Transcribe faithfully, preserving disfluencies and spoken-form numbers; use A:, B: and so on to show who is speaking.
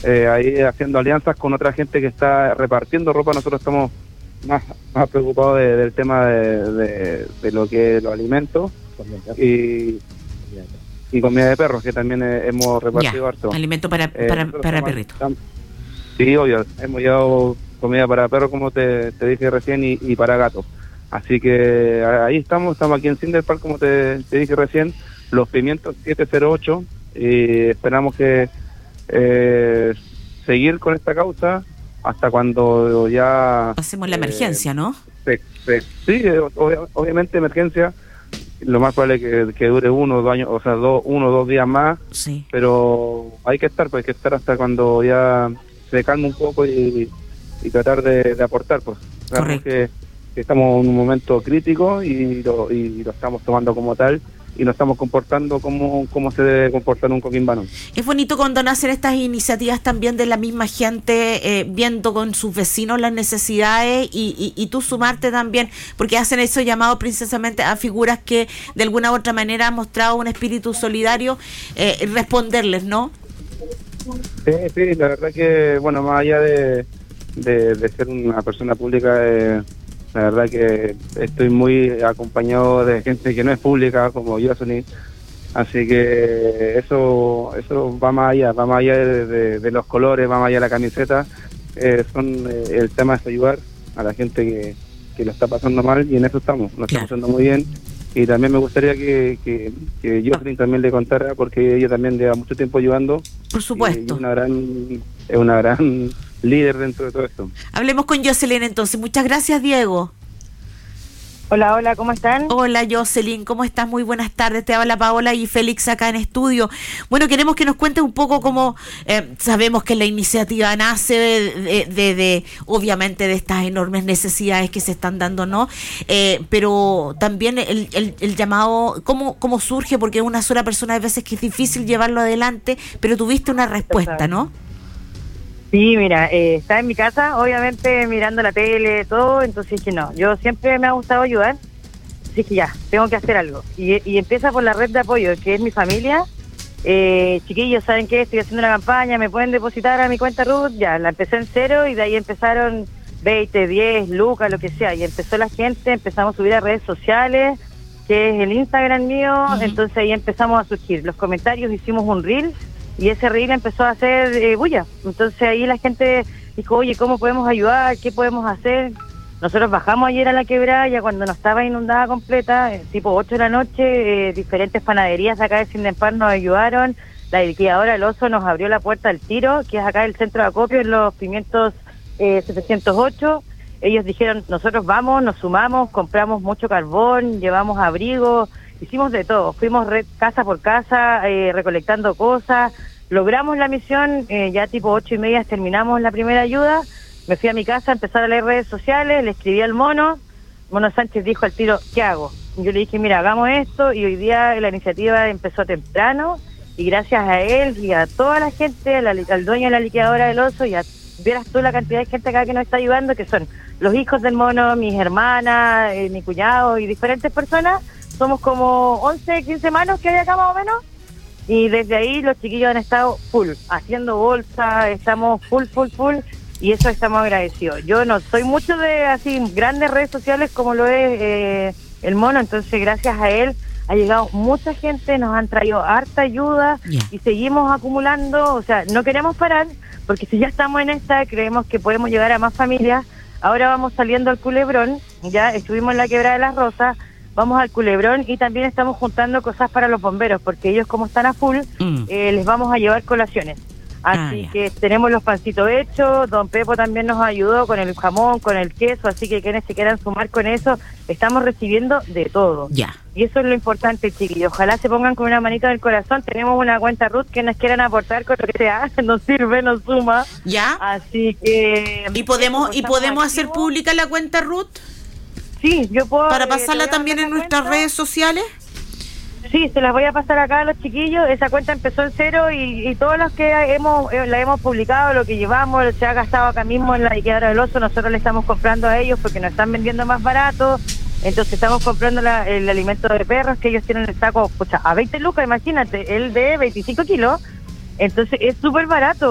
A: eh, ahí haciendo alianzas con otra gente que está repartiendo ropa. Nosotros estamos más, más preocupados de, del tema de, de, de lo que es los alimentos y, y comida de perros, que también eh, hemos repartido
B: ya,
A: harto.
B: Alimento para,
A: Eh,
B: para, para perritos.
A: Sí, obvio, hemos llevado comida para perros, como te, te dije recién, y, y para gatos. Así que ahí estamos, estamos aquí en Cinder Park, como te, te dije recién, Los Pimientos siete cero ocho, y esperamos que eh, seguir con esta causa hasta cuando ya...
B: Hacemos la
A: eh,
B: emergencia, ¿no?
A: Se, se, sí, ob, obviamente emergencia, lo más probable es que, que dure uno o dos años, o sea, dos, uno o dos días más,
B: sí.
A: Pero hay que estar, pues hay que estar hasta cuando ya se calme un poco y, y tratar de, de aportar, pues.
B: Correcto.
A: Que, que estamos en un momento crítico y lo, y lo estamos tomando como tal, y nos estamos comportando como, como se debe comportar un coquimbano.
B: Es bonito cuando nacen estas iniciativas también de la misma gente, eh, viendo con sus vecinos las necesidades y, y, y tú sumarte también, porque hacen eso llamado precisamente a figuras que de alguna u otra manera han mostrado un espíritu solidario, eh, responderles, ¿no?
A: Sí, sí, la verdad que, bueno, más allá de, de, de ser una persona pública, eh, la verdad que estoy muy acompañado de gente que no es pública, como yo, Sony. Así que eso eso va más allá, va más allá de, de, de los colores, va más allá de la camiseta. Eh, son eh, el tema es ayudar a la gente que, que lo está pasando mal, y en eso estamos, lo estamos haciendo muy bien. Y también me gustaría que, que, que Jocelyn también le contara, porque ella también lleva mucho tiempo ayudando.
B: Por supuesto.
A: Y es una gran, es una gran líder dentro de todo esto.
B: Hablemos con Jocelyn entonces. Muchas gracias, Diego.
C: Hola, hola, ¿cómo están?
B: Hola, Jocelyn, ¿cómo estás? Muy buenas tardes. Te habla Paola y Félix acá en estudio. Bueno, queremos que nos cuentes un poco cómo, eh, sabemos que la iniciativa nace de, de, de, de, obviamente, de estas enormes necesidades que se están dando, ¿no? Eh, pero también el, el, el llamado, ¿cómo, cómo surge? Porque una sola persona a veces que es difícil llevarlo adelante, pero tuviste una respuesta, ¿no?
C: Sí, mira, eh, estaba en mi casa, obviamente mirando la tele, todo, entonces dije, no, yo siempre me ha gustado ayudar, dije, ya, tengo que hacer algo. Y, y empieza por la red de apoyo, que es mi familia. Eh, chiquillos, ¿saben qué? Estoy haciendo una campaña, ¿me pueden depositar a mi cuenta Ruth? Ya, la empecé en cero y de ahí empezaron veinte, diez, lucas, lo que sea, y empezó la gente, empezamos a subir a redes sociales, que es el Instagram mío, uh-huh. Entonces ahí empezamos a surgir los comentarios, hicimos un reel, y ese reel empezó a hacer eh, bulla. Entonces ahí la gente dijo, oye, ¿cómo podemos ayudar? ¿Qué podemos hacer? Nosotros bajamos ayer a la quebrada, ya cuando no estaba inundada completa, eh, tipo ocho de la noche, eh, diferentes panaderías de acá de Cinder Park nos ayudaron, la liquidadora El Oso nos abrió la puerta al tiro, que es acá el centro de acopio, en Los Pimientos eh, setecientos ocho. Ellos dijeron, nosotros vamos, nos sumamos, compramos mucho carbón, llevamos abrigos, hicimos de todo, fuimos re, casa por casa, eh, recolectando cosas, logramos la misión, eh, ya tipo ocho y media terminamos la primera ayuda, me fui a mi casa a empezar a leer redes sociales, le escribí al Mono, Mono Sánchez dijo al tiro, ¿qué hago? Yo le dije, mira, hagamos esto, y hoy día la iniciativa empezó temprano, y gracias a él y a toda la gente, la, al dueño de la liquidadora del Oso, y a, vieras tú la cantidad de gente acá que nos está ayudando, que son los hijos del Mono, mis hermanas, eh, mi cuñado y diferentes personas. Somos como once, quince manos que hay acá más o menos, y desde ahí los chiquillos han estado full, haciendo bolsa, estamos full, full, full, y eso estamos agradecidos. Yo no soy mucho de así grandes redes sociales como lo es eh, el Mono, entonces gracias a él ha llegado mucha gente, nos han traído harta ayuda, yeah. Y seguimos acumulando, o sea, no queremos parar, porque si ya estamos en esta, creemos que podemos llegar a más familias. Ahora vamos saliendo al Culebrón, ya estuvimos en la Quebrada de las Rosas, vamos al Culebrón y también estamos juntando cosas para los bomberos, porque ellos como están a full, mm. eh, les vamos a llevar colaciones. Así ah, que tenemos los pancitos hechos, don Pepo también nos ayudó con el jamón, con el queso, así que quienes se quieran sumar con eso, estamos recibiendo de todo.
B: Ya.
C: Y eso es lo importante, chiquillos. Ojalá se pongan con una manita del corazón. Tenemos una cuenta Ruth que nos quieran aportar con lo que sea, nos sirve, nos suma.
B: Ya.
C: Así que...
B: ¿Y podemos, ¿y podemos hacer pública la cuenta Ruth?
C: Sí, yo puedo...
B: ¿Para pasarla eh, también en nuestras
C: cuenta.
B: redes sociales?
C: Sí, se las voy a pasar acá a los chiquillos. Esa cuenta empezó en cero y, y todos los que hemos eh, la hemos publicado, lo que llevamos, se ha gastado acá mismo en la liquidadora del Oso. Nosotros le estamos comprando a ellos porque nos están vendiendo más barato. Entonces estamos comprando la, el alimento de perros, que ellos tienen el saco, pucha, a veinte lucas, imagínate, el de veinticinco kilos. Entonces es súper barato.